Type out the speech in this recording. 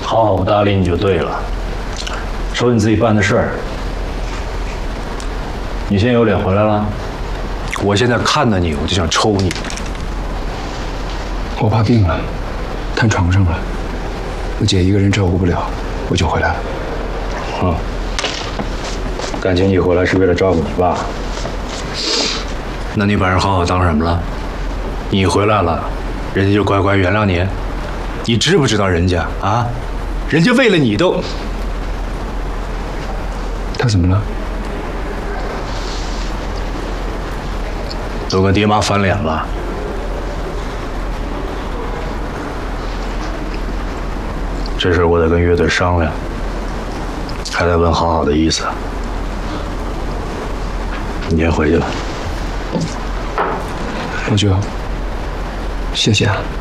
讨好大力你就对了。说你自己办的事儿，你现在有脸回来了？ 我现在看到你，我就想抽你。 我爸病了，瘫床上了，我姐一个人照顾不了，我就回来了。 嗯，感情你回来是为了照顾你爸？那你把人好好当什么了？你回来了，人家就乖乖原谅你？ 你知不知道人家啊？人家为了你都…… 他怎么了？ 都跟爹妈翻脸了。这事我得跟乐队商量，还得问好好的意思。你先回去吧。 老舅，谢谢啊。